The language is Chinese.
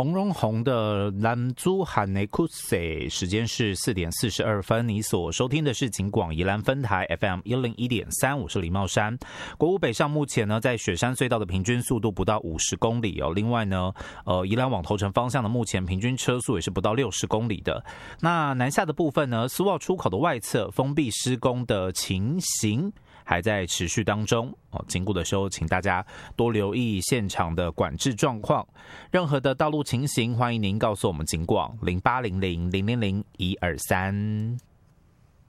红荣红的蓝珠汉内库塞，时间是4点42分。你所收听的是警广宜兰分台 FM 101.3，我是李茂山。国五北上目前呢，在雪山隧道的平均速度不到50公里哦。另外呢，宜兰往头城方向的目前平均车速也是不到60公里的。那南下的部分呢，苏澳出口的外侧封闭施工的情形还在持续当中哦，经过的时候，请大家多留意现场的管制状况。任何的道路情形，欢迎您告诉我们警广0800000123。